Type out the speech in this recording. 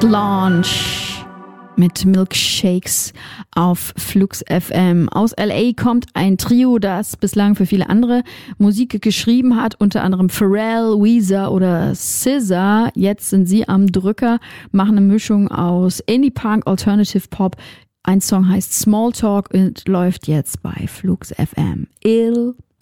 Launch mit Milkshakes auf Flux FM. Aus LA kommt ein Trio, das bislang für viele andere Musik geschrieben hat, unter anderem Pharrell, Weezer oder SZA. Jetzt sind sie am Drücker, machen eine Mischung aus Indie-Punk, Alternative Pop. Ein Song heißt Small Talk und läuft jetzt bei Flux FM. Il